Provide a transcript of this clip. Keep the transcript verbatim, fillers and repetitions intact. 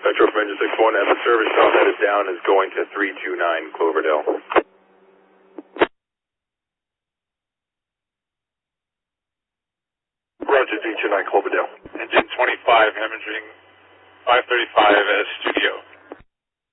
Metro from Engine six one, and the service stop that is down is going to three two nine Cloverdale. Roger, three two nine Cloverdale. Engine twenty-five, hemorrhaging five thirty-five as studio.